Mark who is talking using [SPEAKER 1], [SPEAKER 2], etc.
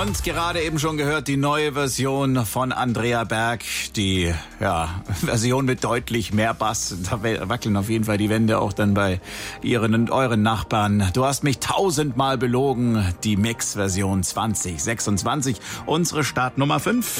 [SPEAKER 1] Und gerade eben schon gehört die neue Version von Andrea Berg, die Version mit deutlich mehr Bass. Da wackeln auf jeden Fall die Wände auch dann bei Ihren und euren Nachbarn. Du hast mich 1000-mal belogen, die Mix-Version 2026. Unsere Startnummer 5.